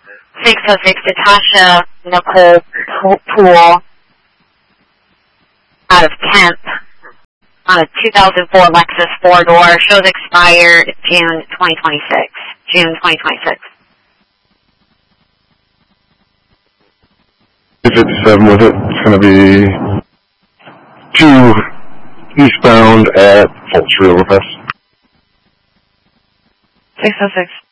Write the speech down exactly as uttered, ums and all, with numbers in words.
six oh six Natasha Nicole Poole out of Kemp on a two thousand four Lexus four-door. Shows expired June twenty twenty-six. June twenty twenty-six. two fifty-seven with it. It's going to be two eastbound at Fultz Overpass. six oh six